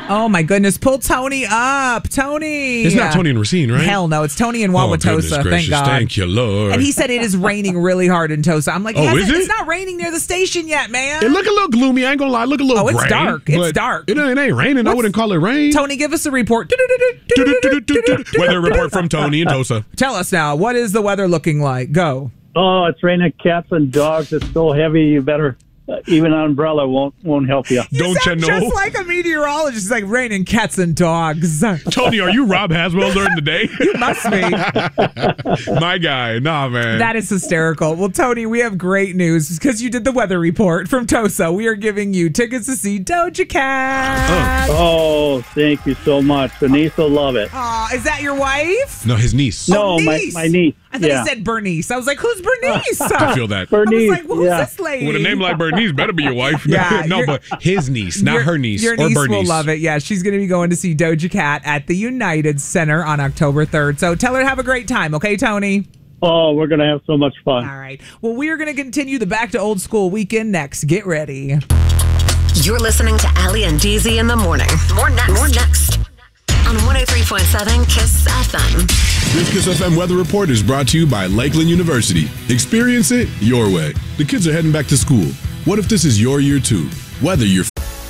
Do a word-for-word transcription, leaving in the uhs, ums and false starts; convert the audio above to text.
Oh, my goodness. Pull Tony up. Tony. It's not Tony and Racine, right? Hell no. It's Tony in Oh, Wauwatosa. goodness Thank gracious. God. Thank you, Lord. And he said it is raining really hard in Tosa. I'm like, Oh, hasn't- is it? it's not raining near the station yet, man. It look a little gloomy. I ain't gonna lie. It look a little Oh, it's gray, dark. It's but dark. It ain't, it ain't raining. I What's- wouldn't call it rain. Tony, give us a report. Weather report from Tony in Tosa. Tell us now, what is the weather looking like? Go. Oh, it's raining cats and dogs. It's so heavy, you better, uh, even an umbrella won't won't help you. You Don't you sound know? just like a meteorologist. It's like raining cats and dogs. Tony, are you Rob Haswell during the day? You must be. My guy. Nah, man. That is hysterical. Well, Tony, we have great news because you did the weather report from Tosa. We are giving you tickets to see Doja Cat. Oh, thank you so much. Denise will love it. Aw, is that your wife? No, his niece. No, Oh, my, niece. my niece. I thought yeah. he said Bernice. I was like, who's Bernice? I feel that. I was Bernice, like, well, who's yeah. this lady? With a name like Bernice, better be your wife. Yeah, no, your- but his niece, not your, her niece Your or niece Bernice. will love it. Yeah, she's going to be going to see Doja Cat at the United Center on October third. So tell her to have a great time, okay, Tony? Oh, we're going to have so much fun. All right. Well, we are going to continue the Back to Old School weekend next. Get ready. You're listening to Allie and D Z in the morning. More next. More next. On one oh three point seven KISS F M. This KISS F M weather report is brought to you by Lakeland University. Experience it your way. The kids are heading back to school. What if this is your year too? Whether you're